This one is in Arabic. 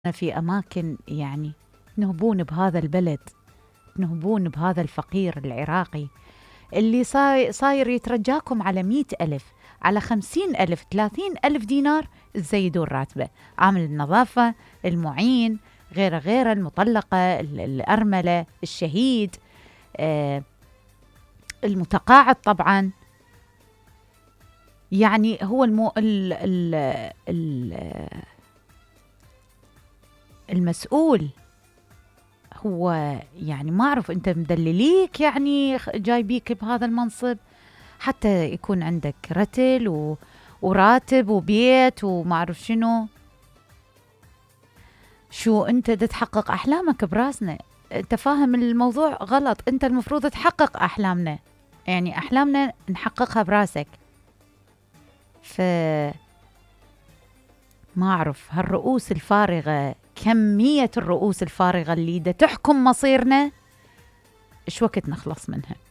في أماكن يعني تنهبون بهذا البلد، تنهبون بهذا الفقير العراقي اللي صاير يترجاكم على 100,000، على 50,000، 30,000 دينار تزيدون راتبه. عامل النظافة، المعين، غيره المطلقة، الأرملة، الشهيد، المتقاعد طبعا. يعني هو المسؤول هو، يعني ما أعرف أنت مدلليك يعني جايبيك بهذا المنصب حتى يكون عندك رتل وراتب وبيت وما أعرف شو أنت دا تحقق أحلامك براسنا. أنت فاهم الموضوع غلط، أنت المفروض تحقق أحلامنا، يعني أحلامنا نحققها براسك. ما أعرف هالرؤوس الفارغة، كمية الرؤوس الفارغة اللي دا تحكم مصيرنا، إيش وقت نخلص منها؟